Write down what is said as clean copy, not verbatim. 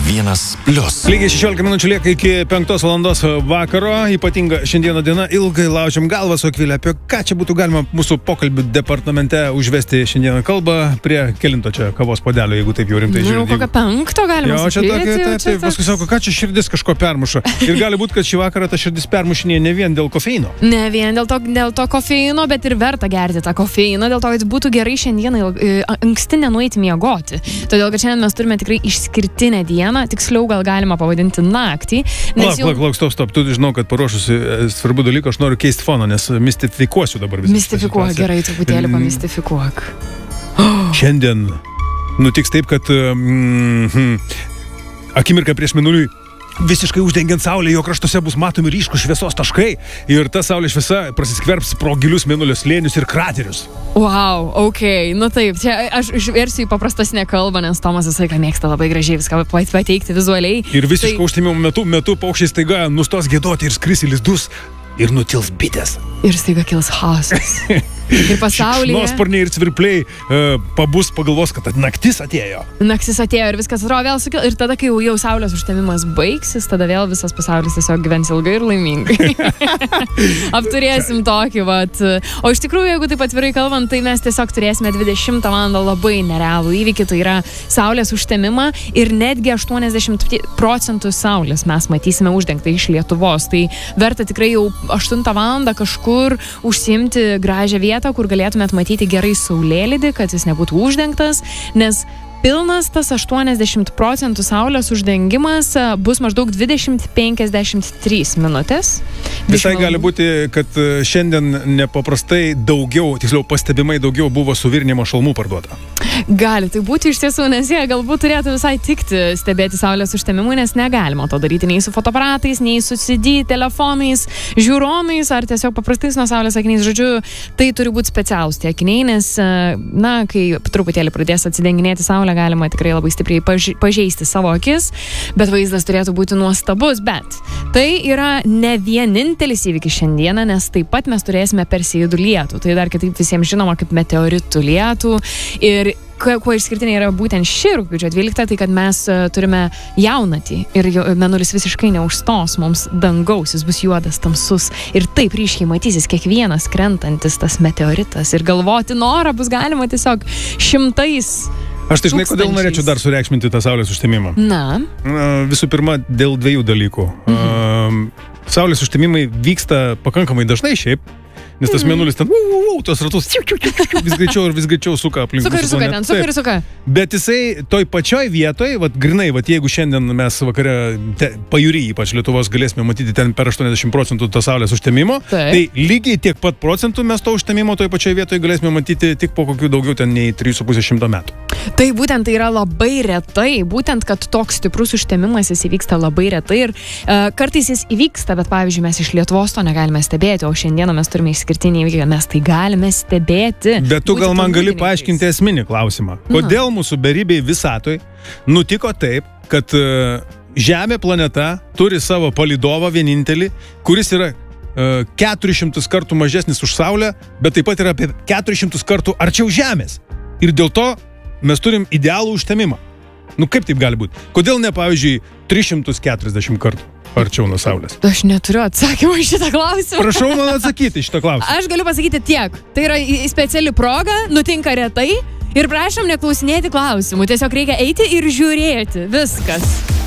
1+. Lygiai 16 minučių lieka iki 5 valandos vakaro. Ypatinga šiandieną diena. Ilgai laužiam galvą su Akvilė, apie ką čia būtų galima mūsų pokalbių departamente užvesti šiandieną kalbą prie kelinto čia kavos puodelio, jeigu taip jau rimtai žiūrint. Kokią 5 galima sakyti. Paskui sako, ką čia širdis kažko permuša. Ir gali būti, kad šį vakarą ta širdis permušinėja ne vien dėl kofeino. Ne vien dėl to kofeino, bet ir verta gerti tą kofeiną, dėl to, kad būtų gerai šiandieną anksti nenueiti miegoti. Todėl, kad šiandien mes turime tikrai išskirtinę dieną, tiksliau gal galima pavadinti naktį. Lauk, stop, tu žinau, kad paruošusi svarbu dalyką, aš noriu keisti foną, nes mistifikuosiu dabar visą. Mistifikuok, gerai, truputėlį pamistifikuok. Šiandien nutiks taip, kad akimirką prieš mėnuliui visiškai uždengiant saulę, jo kraštuose bus matomi ryškūs šviesos taškai ir ta saulės šviesa prasiskverbs pro gilius mėnulio slėnius ir kraterius. Wow, ok, nu taip, čia aš išversiu į paprastasnę kalbą, nes Tomas visą laiką mėgsta labai gražiai viską pateikti vizualiai. Ir visiškai užtemimo metu paukščiai staiga nustos giedoti ir skris į lizdus ir nutils bitės. Ir staiga kils chaosas. Ir pasaulyje... Šikšnosparniai ir cvirpliai pabus, pagalvos, kad naktis atėjo. Naktis atėjo ir viskas atrodo vėl sukil. Ir tada, kai jau saulės užtemimas baigsis, tada vėl visas pasaulis tiesiog gyvens ilgai ir laimingai. Apturėsim tokį, vat. O iš tikrųjų, jeigu taip atvirai kalbant, tai mes tiesiog turėsime 20 valandą labai nerealų įvykį. Tai yra saulės užtemimą ir netgi 80% saulės mes matysime uždengtą iš Lietuvos. Tai verta tikrai jau 8 valandą kažkur užsiimti gražią vietą, kur galėtumėt matyti gerai saulėlydį, kad jis nebūtų uždengtas, nes pilnas tas 80% saulės uždengimas bus maždaug 20-53 minutės. Visai gali būti, kad šiandien nepaprastai daugiau, tiksliau pastebimai daugiau buvo suvirinimo šalmų parduota. Gali tai būti iš tiesų, nes jie galbūt turėtų visai tikti stebėti saulės užtemimui, nes negalima to daryti nei su fotoaparatais, nei su CD, telefonais, žiūronais ar tiesiog paprastais nuo saulės akiniais. Žodžiu, tai turi būti specialūs tie akiniai, nes, kai truputėlį pradės atsidenginėti saulę, galima tikrai labai stipriai pažeisti savo akis, bet vaizdas turėtų būti nuostabus, bet tai yra ne vienintelis įvykis šiandieną, nes taip pat mes turėsime Perseidų lietų, tai dar kitaip visiems žinoma kaip meteoritų lietų ir kuo išskirtinė yra būtent ši rugpjūčio 12, tai kad mes turime jaunatį ir mėnulis visiškai neužstos mums dangaus, jis bus juodas, tamsus ir taip ryškiai matysis kiekvienas krentantis tas meteoritas ir galvoti norą bus galima tiesiog šimtais. Aš tai žinai, kodėl norėčiau dar sureikšminti tą saulės užtemimą. Na? Visų pirma, dėl 2 dalykų. Saulės užtemimai vyksta pakankamai dažnai šiaip, nes tas mėnulis ten, tos ratus vis greičiau suka aplink. Suka. Bet jisai toj pačioj vietoj, grinai, jeigu šiandien mes vakare pajūry, ypač Lietuvos, galėsime matyti ten per 80% to saulės užtemimo, tai lygiai tiek pat procentų mes to užtemimo toj pačioj vietoj galėsime matyti tik po kokių daugiau ten nei 3,5 metų. Tai būtent tai yra labai retai, būtent, kad toks stiprus užtemimas jis įvyksta labai retai ir kartais jis įvyksta, bet pavyzdžiui mes iš Lietuvos to negalime stebėti, o šiandieną mes turime išskirtinį įvykį, mes tai galime stebėti. Bet tu gal man gali paaiškinti esminį klausimą. Kodėl mūsų beribėj visatoj nutiko taip, kad Žemė planeta turi savo palydovą vienintelį, kuris yra 400 kartų mažesnis už Saulę, bet taip pat yra apie 400 kartų arčiau Žemės. Ir dėl to mes turim idealų užtemimą. Kaip taip gali būti? Kodėl ne, pavyzdžiui, 340 kartų arčiau nuo Saulės? Aš neturiu atsakymą į šitą klausimą. Prašau man atsakyti šitą klausimą. Aš galiu pasakyti tiek. Tai yra speciali proga, nutinka retai ir prašom neklausinėti klausimų. Tiesiog reikia eiti ir žiūrėti. Viskas.